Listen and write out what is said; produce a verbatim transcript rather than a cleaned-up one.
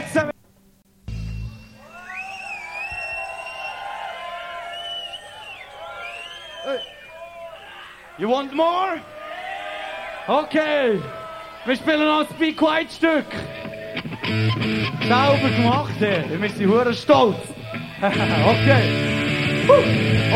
Jetzt... Äh, You want more? Okay. Wir spielen noch ein Be Quiet Stück. Sauber gemacht, ey. Wir sind hure stolz. Okay.